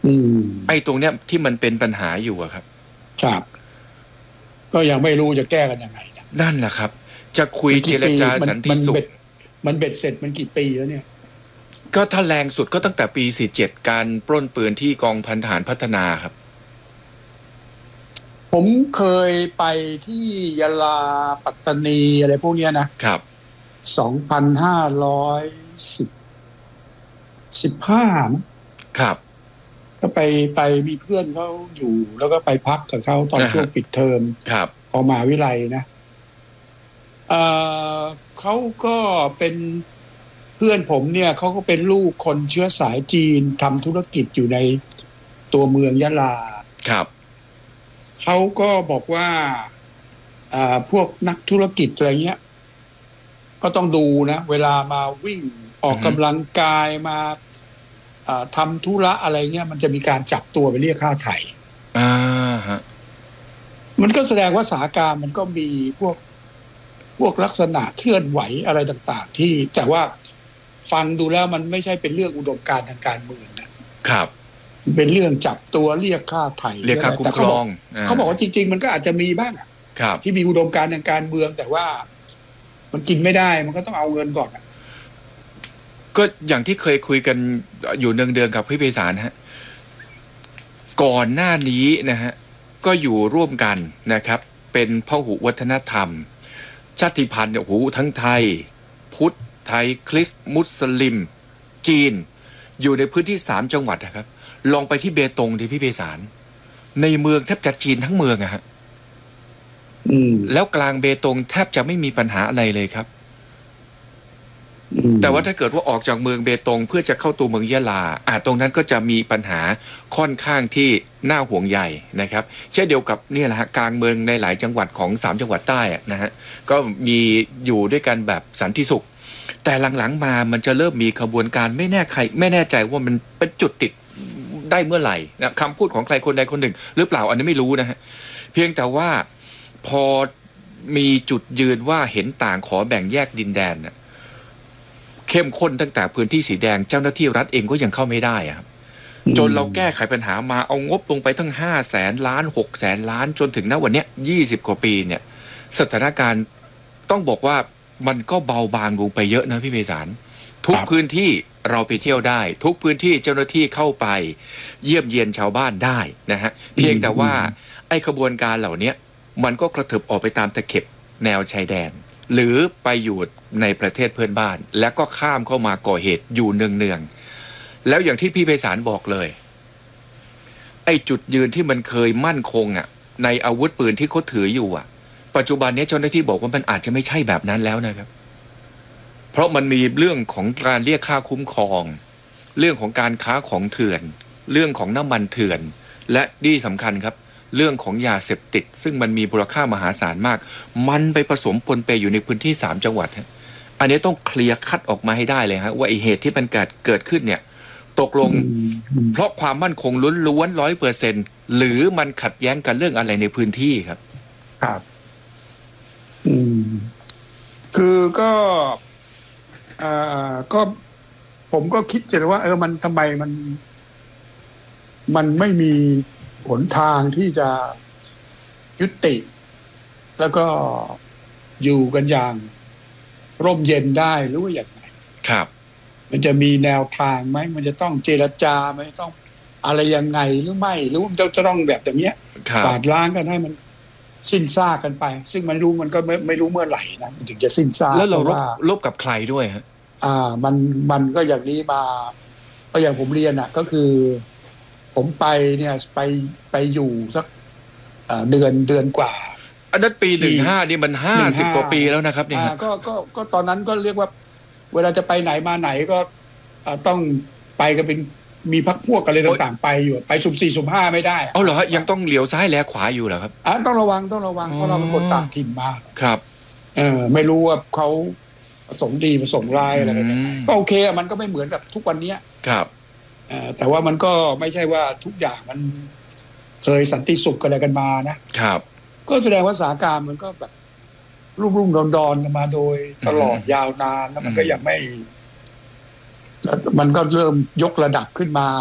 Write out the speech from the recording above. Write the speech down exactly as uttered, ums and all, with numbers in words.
อืมไอ้ตรงเนี้ยที่มันเป็นปัญหาอยู่อะครับครับก็ยังไม่รู้จะแก้กันยังไงนะนั่นแหละครับจะคุยมันกี่ปีเจรจามันสันติสุขมันเบ็ดมันเบ็ดเสร็จมันกี่ปีแล้วเนี่ยก็ถ้าแรงสุดก็ตั้งแต่ปีสี่สิบเจ็ดการปล้นปืนที่กองพันทหารพัฒนาครับผมเคยไปที่ยะลาปัตตานีอะไรพวกเนี้ยนะครับสองพันห้าร้อยสิบสิบห้าครับก็ไปไปมีเพื่อนเขาอยู่แล้วก็ไปพักกับเขาตอนช่วงปิดเทอมครับของมหาวิทยาลัยนะเอ่อเขาก็เป็นเพื่อนผมเนี่ยเขาก็เป็นลูกคนเชื้อสายจีนทำธุรกิจอยู่ในตัวเมืองยะลาครับเขาก็บอกว่าอ่าพวกนักธุรกิจอะไรเงี้ยก็ต้องดูนะเวลามาวิ่งออกกำลังกายมาทำธุระอะไรเงี้ยมันจะมีการจับตัวไปเรียกค่าไถ่อ่าฮะมันก็แสดงว่าสถานการณ์มันก็มีพวกพวกลักษณะเคลื่อนไหวอะไรต่างๆที่แต่ว่าฟังดูแล้วมันไม่ใช่เป็นเรื่องอุดมการณ์ทางการเมืองนะครับเป็นเรื่องจับตัวเรียกค่าไถ่เรียกค่าคุ้มครองเขาบอกว่าจริงๆมันก็อาจจะมีบ้างที่มีอุดมการณ์ทางการเมืองแต่ว่ามันกินไม่ได้มันก็ต้องเอาเงินก่อนก็อย่างที่เคยคุยกันอยู่เนืองเดือนกับพี่ไพศาลฮะก่อนหน้านี้นะฮะก็อยู่ร่วมกันนะครับเป็นพหุวัฒนธรรมชาติพันธุ์เนี่ยโอ้โหทั้งไทยพุทธไทยคริสต์มุสลิมจีนอยู่ในพื้นที่สามจังหวัดนะครับลองไปที่เบตงที่พี่ไพศาลในเมืองแทบจะจีนทั้งเมืองอะฮะแล้วกลางเบตงแทบจะไม่มีปัญหาอะไรเลยครับแต่ว่าถ้าเกิดว่าออกจากเมืองเบตงเพื่อจะเข้าตัวเมืองยะลาอ่าตรงนั้นก็จะมีปัญหาค่อนข้างที่น่าห่วงใยนะครับเช่นเดียวกับเนี่ยแหละฮะกลางเมืองในหลายจังหวัดของสามจังหวัดใต้นะฮะก็มีอยู่ด้วยกันแบบสันติสุขแต่หลังๆมามันจะเริ่มมีขบวนการไม่แน่ใครไม่แน่ใจว่ามันเป็นจุดติดได้เมื่อไหร่นะคำพูดของใครคนใดคนหนึ่งหรือเปล่าอันนี้ไม่รู้นะฮะเพียงแต่ว่าพอมีจุดยืนว่าเห็นต่างขอแบ่งแยกดินแดนนะเข้มข้นตั้งแต่พื้นที่สีแดงเจ้าหน้าที่รัฐเองก็ยังเข้าไม่ได้ครับจนเราแก้ไขปัญหามาเอางบลงไปทั้งห้าแสนล้านหกแสนล้านจนถึงณวันนี้ยี่สิบกว่าปีเนี่ยสถานการณ์ต้องบอกว่ามันก็เบาบางลงไปเยอะนะพี่ไพศาลทุกพื้นที่เราไปเที่ยวได้ทุกพื้นที่เจ้าหน้าที่เข้าไปเยี่ยมเยียนชาวบ้านได้นะฮะเพียงแต่ว่าไอ้ขบวนการเหล่านี้มันก็กระเถิบออกไปตามตะเข็บแนวชายแดนหรือไปอยู่ในประเทศเพื่อนบ้านแล้วก็ข้ามเข้ามาก่อเหตุอยู่เนืองๆแล้วอย่างที่พี่ไพศาลบอกเลยไอ้จุดยืนที่มันเคยมั่นคงอ่ะในอาวุธปืนที่เขาถืออยู่อ่ะปัจจุบันนี้เจ้าหน้าที่บอกว่ามันอาจจะไม่ใช่แบบนั้นแล้วนะครับเพราะมันมีเรื่องของการเรียกค่าคุ้มครองเรื่องของการค้าของเถื่อนเรื่องของน้ำมันเถื่อนและที่สำคัญครับเรื่องของยาเสพติดซึ่งมันมีมูลค่ามหาศาลมากมันไปผสมปนเปอยู่ในพื้นที่สามจังหวัดฮะอันนี้ต้องเคลียร์คัดออกมาให้ได้เลยฮะว่าไอเหตุที่มันเกิดเกิดขึ้นเนี่ยตกลงเพราะความมั่นคงล้วนๆร้อยเปอร์เซ็นต์หรือมันขัดแย้งกันเรื่องอะไรในพื้นที่ครับครับอืมคือก็อ่าก็ผมก็คิดเจอว่าเออมันทำไมมันมันไม่มีหนทางที่จะยุติแล้วก็อยู่กันอย่างร่มเย็นได้หรือว่าอย่างไรครับมันจะมีแนวทางไหมมันจะต้องเจรจาไหมต้องอะไรยังไงหรือไม่หรือมันจะต้องแบบอย่างเงี้ยปาดล้างกันให้มันสิ้นซากกันไปซึ่งมันรู้มันก็ไม่ไม่รู้เมื่อไหร่นะมันถึงจะสิ้นซากแล้วเราลบลบกับใครด้วยฮะอ่ามันมันก็อย่างนี้มาก็อย่างผมเรียนอ่ะก็คือผมไปเนี่ยไปไปอยู่สักเดือนเดือนกว่าอันนั้นปีหนึ่งห้านี่มันห้าสิบกว่าปีแล้วนะครับเนี่ยก็ก็ก็ตอนนั้นก็เรียกว่าเวลาจะไปไหนมาไหนก็ต้องไปกันเป็นมีพรรคพวกกันเลยต่างๆไปอยู่ไปสุ่มสี่สุ่มห้าไม่ได้เอาเหรอฮะยังต้องเลี้ยวซ้ายแลขวาอยู่เหรอครับอ่าต้องระวังต้องระวังเพราะเราเป็นคนต่างถิ่นมาครับเออไม่รู้ว่าเขาประสงค์ดีประสงค์ร้ายอะไรแบบนี้ก็โอเคมันก็ไม่เหมือนกับทุกวันนี้ครับแต่ว่ามันก็ไม่ใช่ว่าทุกอย่างมันเคยสันติสุขกันอะไรกันมานะครับก็แสดงว่าสถานการณ์มันก็แบบรุ่มรุ่มดอนดอนกันมาโดยตลอดยาวนานแล้วมันก็ยังไม่มันก็เริ่มยกระดับขึ้นมา